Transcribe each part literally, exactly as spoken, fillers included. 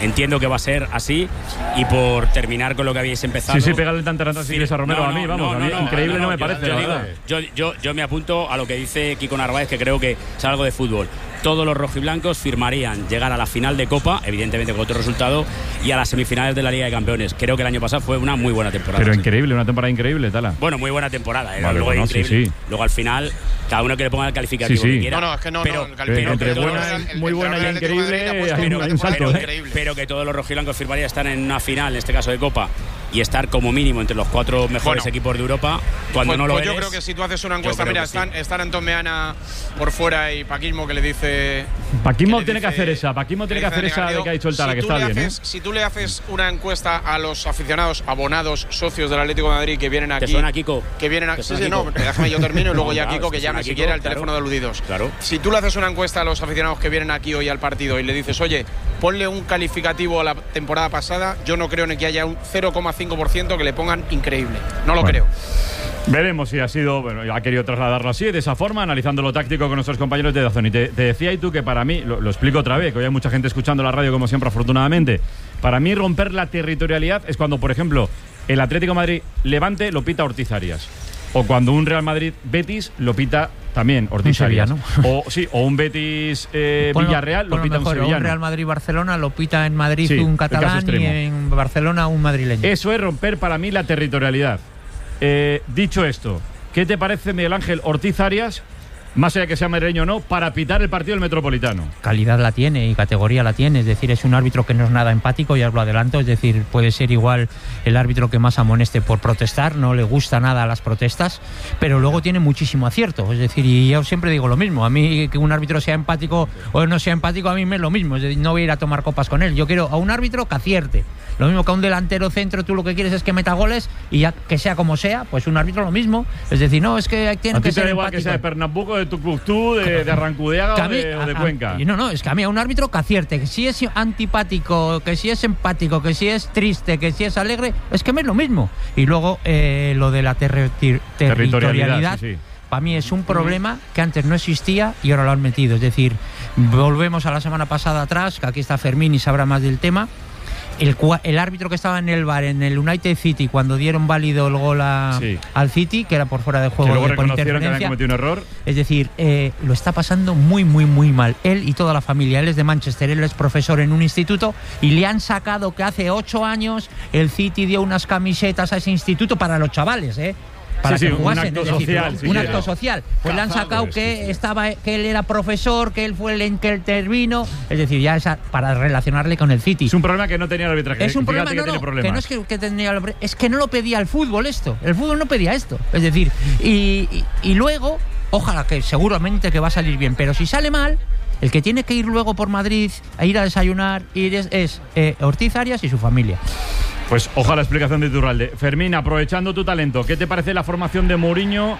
entiendo que va a ser así. Y por terminar con lo que habéis empezado. Sí, sí, pegarle tanta rata si quieres a Romero. no, a mí, no, vamos, no, a mí no, no, increíble no, no, me yo, parece. Yo, digo, yo, yo, yo me apunto a lo que dice Kiko Narváez, que creo que es algo de fútbol. Todos los rojiblancos firmarían llegar a la final de Copa, evidentemente con otro resultado, y a las semifinales de la Liga de Campeones. Creo que el año pasado fue una muy buena temporada. Pero increíble, una temporada increíble, Tala. Bueno, muy buena temporada. ¿eh? Vale, luego, bueno, increíble. Sí, sí. Luego al final, cada uno que le ponga el calificativo sí, sí. que quiera. No, no, es que no, pero, no el calificativo. Entre pero, buena, el, el, muy buena y increíble, hay un, un salto. Pero, ¿eh? pero que todos los rojiblancos firmarían estar en una final, en este caso de Copa, y estar como mínimo entre los cuatro mejores bueno, equipos de Europa, cuando pues, no lo pues eres. Yo creo que si tú haces una encuesta, mira, están, sí. están Antón Meana por fuera y Paquismo que le dice. Paquismo que tiene dice, que hacer esa, Paquismo tiene que hacer esa de que ha dicho el Tala, si que está bien. Haces, ¿eh? Si tú le haces una encuesta a los aficionados, abonados, socios del Atlético de Madrid que vienen aquí. ¿Te suena, Kiko? Que vienen aquí. Sí, sí, Kiko? no, déjame yo termino y luego no, ya claro, Kiko, que llame si quiere al teléfono de aludidos. Claro. Si tú le haces una encuesta a los aficionados que vienen aquí hoy al partido y le dices, oye, ponle un calificativo a la temporada pasada, yo no creo ni que haya un cero coma cinco por ciento que le pongan increíble. No lo bueno. creo. Veremos si ha sido, bueno, ha querido trasladarlo así, de esa forma, analizando lo táctico con nuestros compañeros de Dazón. Y te, te decía y tú que para mí, lo, lo explico otra vez, que hoy hay mucha gente escuchando la radio como siempre, afortunadamente. Para mí romper la territorialidad es cuando, por ejemplo, el Atlético de Madrid Levante lo pita Ortiz Arias. O cuando un Real Madrid Betis lo pita también Ortiz Arias. ¿No? O sí, o un Betis eh, ponlo, Villarreal lo pita mejor, un sevillano. Un Real Madrid Barcelona lo pita en Madrid sí, un catalán y en Barcelona un madrileño. Eso es romper para mí la territorialidad. Eh, dicho esto, ¿qué te parece, Miguel Ángel, Ortiz Arias, más allá que sea madrileño o no, para pitar el partido del Metropolitano? Calidad la tiene y categoría la tiene, es decir, es un árbitro que no es nada empático, ya os lo adelanto, es decir, puede ser igual el árbitro que más amoneste por protestar, no le gusta nada las protestas, pero luego tiene muchísimo acierto, es decir, y yo siempre digo lo mismo, a mí que un árbitro sea empático o no sea empático, a mí me es lo mismo, es decir, no voy a ir a tomar copas con él, yo quiero a un árbitro que acierte. Lo mismo que a un delantero centro, tú lo que quieres es que meta goles y ya que sea como sea, pues un árbitro lo mismo. Es decir, no, es que tiene que ser empático. ¿A ti te da igual que sea de Pernambuco, de Tucluctú, de, de Arrancudiaga o de, o de Cuenca? No, no, es que a mí a un árbitro que acierte, que si es antipático, que si es empático, que si es triste, que si es alegre, es que me es lo mismo. Y luego eh, lo de la ter ter territorialidad, sí, sí. Para mí es un problema que antes no existía y ahora lo han metido. Es decir, volvemos a la semana pasada atrás, que aquí está Fermín y sabrá más del tema. El, el árbitro que estaba en el V A R en el United City cuando dieron válido el gol a, sí. al City, que era por fuera de juego, que luego de, por reconocieron que habían cometido un error. Es decir, eh, lo está pasando muy, muy, muy mal. Él y toda la familia. Él es de Manchester, él es profesor en un instituto y le han sacado que hace ocho años el City dio unas camisetas a ese instituto para los chavales, ¿eh? Para sí, que sí, jugasen, un acto decir, social. un Si acto social. Pues Cazado, le han sacado que sí, sí. estaba, que él era profesor, que él fue el que intervino. Es decir, ya esa, para relacionarle con el City. Es un problema que no tenía el arbitraje. Es un problema que, no, tiene no, que no es que, que tenía, es que no lo pedía el fútbol esto. El fútbol no pedía esto. Es decir, y, y, y luego, ojalá que seguramente que va a salir bien, pero si sale mal, el que tiene que ir luego por Madrid a ir a desayunar ir es, es eh, Ortiz Arias y su familia. Pues ojalá explicación de Iturralde. Fermín, aprovechando tu talento, ¿qué te parece la formación de Mourinho?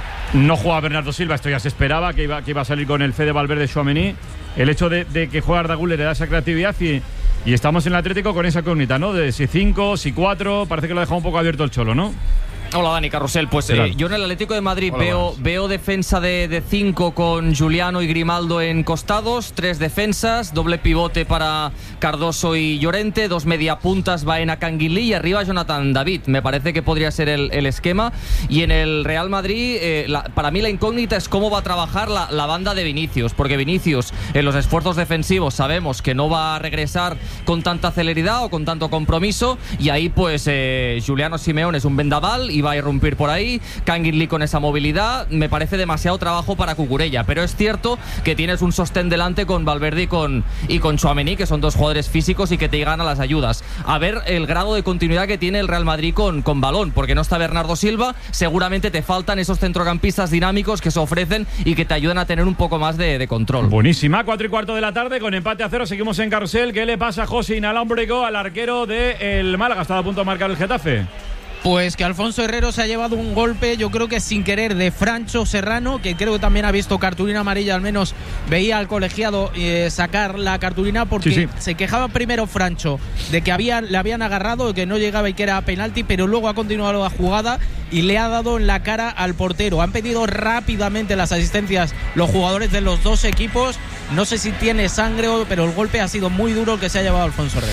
No juega Bernardo Silva, esto ya se esperaba, que iba, que iba a salir con el Fede Valverde Tchouaméni. El hecho de, de que juegue Arda Güler le da esa creatividad y, y estamos en el Atlético con esa incógnita, ¿no? De si cinco, si cuatro, parece que lo ha dejado un poco abierto el Cholo, ¿no? Hola Dani, Carrusel. Pues eh, yo en el Atlético de Madrid Hola, veo, veo defensa de cinco con Juliano y Grimaldo en costados, tres defensas, doble pivote para Cardoso y Llorente, dos mediapuntas, Baena, Canguilí y arriba Jonathan David. Me parece que podría ser el, el esquema. Y en el Real Madrid, eh, la, para mí la incógnita es cómo va a trabajar la, la banda de Vinicius, porque Vinicius en los esfuerzos defensivos sabemos que no va a regresar con tanta celeridad o con tanto compromiso, y ahí pues eh, Juliano Simeone es un vendaval y va a irrumpir por ahí. Canguilí con esa movilidad, me parece demasiado trabajo para Cucurella, pero es cierto que tienes un sostén delante con Valverde y con, y con Tchouaméni, que son dos jugadores físicos y que te llegan a las ayudas. A ver el grado de continuidad que tiene el Real Madrid con, con balón, porque no está Bernardo Silva, seguramente te faltan esos centrocampistas dinámicos que se ofrecen y que te ayudan a tener un poco más de, de control. Buenísima, cuatro y cuarto de la tarde con empate a cero, seguimos en Carrusel. ¿Qué le pasa a José Inalámbrico, al arquero del Málaga? Estaba a punto de marcar el Getafe. Pues que Alfonso Herrero se ha llevado un golpe, yo creo que sin querer, de Francho Serrano, que creo que también ha visto cartulina amarilla, al menos veía al colegiado eh, sacar la cartulina, porque sí, sí. se quejaba primero Francho de que habían, le habían agarrado, que no llegaba y que era penalti, pero luego ha continuado la jugada y le ha dado en la cara al portero. Han pedido rápidamente las asistencias los jugadores de los dos equipos, no sé si tiene sangre, pero el golpe ha sido muy duro el que se ha llevado Alfonso Herrero.